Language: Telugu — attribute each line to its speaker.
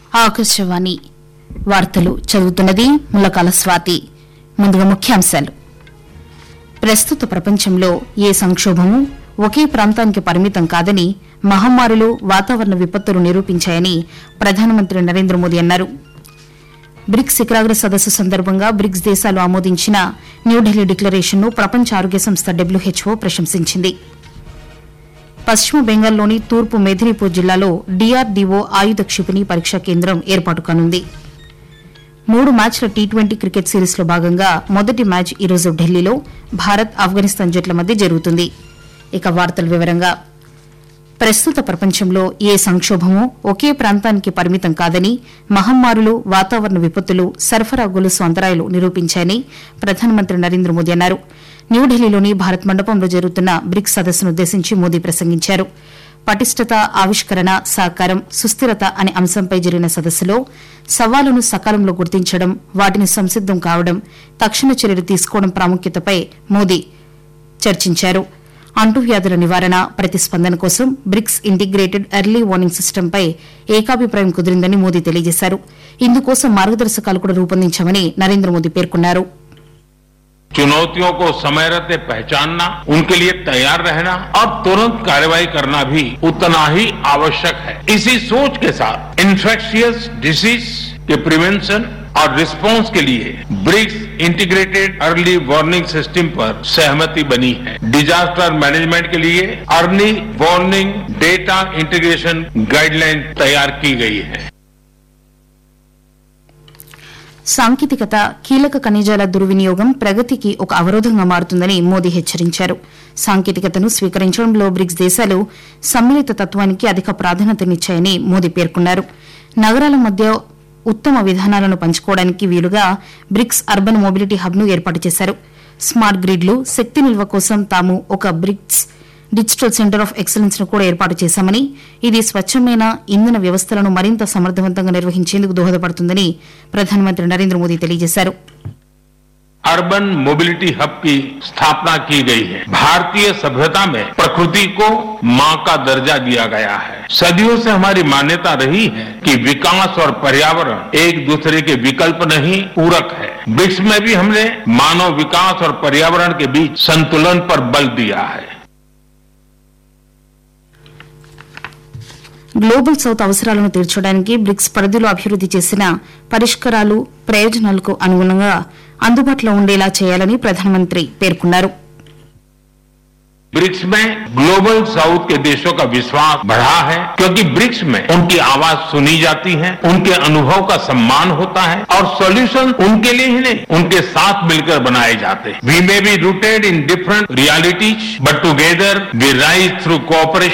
Speaker 1: ఆకాశవాణి వార్తలు చదువుతున్నది ముల్లకాల స్వాతి. ముందుగా ముఖ్యాంశాలు. ప్రస్తుత ప్రపంచంలో ఏ సంక్షోభమూ ఒకే ప్రాంతానికి పరిమితం కాదని మహమ్మారులు, వాతావరణ విపత్తులు నిరూపించాయని ప్రధానమంత్రి నరేంద్ర మోదీ అన్నారు. బ్రిక్స్ శిఖరాగ్ర సదస్సు సందర్భంగా బ్రిక్స్ దేశాలు ఆమోదించిన న్యూఢిల్లీ డిక్లరేషన్ను ప్రపంచ ఆరోగ్య సంస్థ WHO ప్రశంసించింది. పశ్చిమ బెంగాల్లోని తూర్పు మేదినీపూర్ జిల్లాలో DRDO ఆయుధ క్షిపణి పరీక్షా కేంద్రం ఏర్పాటు కానుంది. 3 మ్యాచ్ల T20 క్రికెట్ సిరీస్లో భాగంగా మొదటి మ్యాచ్ ఈరోజు ఢిల్లీలో భారత్, ఆఫ్ఘనిస్తాన్ జట్ల మధ్య జరుగుతుంది. ఇక వార్తల వివరంగా. ప్రస్తుత ప్రపంచంలో ఏ సంక్షోభమూ ఒకే ప్రాంతానికి పరిమితం కాదని మహమ్మారులు, వాతావరణ విపత్తులు, సరఫరా గొలుసు అంతరాయాలు నిరూపించాయని ప్రధానమంత్రి నరేంద్ర మోదీ అన్నారు. న్యూఢిల్లీలోని భారత్ మండపంలో జరుగుతున్న బ్రిక్స్ సదస్సునుద్దేశించి మోదీ ప్రసంగించారు. పటిష్టత, ఆవిష్కరణ, సహకారం, సుస్థిరత అనే అంశంపై జరిగిన సదస్సులో సవాలును సకాలంలో గుర్తించడం, వాటిని సంసిద్దం కావడం, తక్షణ చర్యలు తీసుకోవడం ప్రాముఖ్యతపై మోదీ చర్చించారు. అంటువ్యాధుల నివారణ, ప్రతిస్పందన కోసం బ్రిక్స్ ఇంటిగ్రేటెడ్ ఎర్లీ వార్నింగ్ సిస్టంపై ఏకాభిప్రాయం కుదిరిందని మోదీ తెలియజేశారు. ఇందుకోసం మార్గదర్శకాలు కూడా రూపొందించామని నరేంద్ర మోదీ పేర్కొన్నారు.
Speaker 2: चुनौतियों को समय रहते पहचानना, उनके लिए तैयार रहना और तुरंत कार्रवाई करना भी उतना ही आवश्यक है. इसी सोच के साथ इन्फेक्शियस डिसीज के प्रिवेंशन और रिस्पांस के लिए BRICS integrated early warning system पर सहमति बनी है. डिजास्टर मैनेजमेंट के लिए early warning data integration guideline तैयार की गई है.
Speaker 1: సాంకేతికత, కీలక ఖనిజాల దుర్వినియోగం ప్రగతికి ఒక అవరోధంగా మారుతుందని మోదీ హెచ్చరించారు. సాంకేతికతను స్వీకరించడంలో బ్రిక్స్ దేశాలు సమ్మిళిత తత్వానికి అధిక ప్రాధాన్యతనిచ్చాయని మోదీ పేర్కొన్నారు. నగరాల మధ్య ఉత్తమ విధానాలను పంచుకోవడానికి వీలుగా బ్రిక్స్ అర్బన్ మొబిలిటీ హబ్ను ఏర్పాటు చేశారు. స్మార్ట్ గ్రిడ్లు, శక్తి నిల్వ కోసం తాము ఒక bricks digital centre of excellence ను కూడా ఏర్పాటు చేశామని, ఇది స్వచ్ఛమైన ఇంధన వ్యవస్థలను మరింత సమర్థవంతంగా నిర్వహించేందుకు దోహదపడుతుందని ప్రధానమంత్రి నరేంద్ర మోదీ తెలియజేశారు.
Speaker 2: अर्बन मोबिलिटी हब की स्थापना की गई है. भारतीय सभ्यता में प्रकृति को मां का दर्जा दिया गया है. सदियों से हमारी मान्यता रही है कि विकास और पर्यावरण एक दूसरे के विकल्प नहीं, पूरक है. ब्रिक्स में भी हमने मानव विकास और पर्यावरण के बीच संतुलन पर बल दिया है.
Speaker 1: గ్లోబల్ సౌత్ అవసరాలను తీర్చడానికి బ్రిక్స్ పరిధిలో అభివృద్ది చేసిన పరిష్కారాలు ప్రయోజనాలకు అనుగుణంగా అందుబాటులో ఉండేలా చేయాలని ప్రధానమంత్రి పేర్కొన్నారు.
Speaker 2: ब्रिक्स में ग्लोबल साउथ के देशों का विश्वास बढ़ा है, क्योंकि ब्रिक्स में उनकी आवाज सुनी जाती है, उनके अनुभव का सम्मान होता है और सॉल्यूशन उनके लिए ही नहीं, उनके साथ मिलकर बनाए जाते हैं. We may be rooted in different realities, but together we rise through cooperation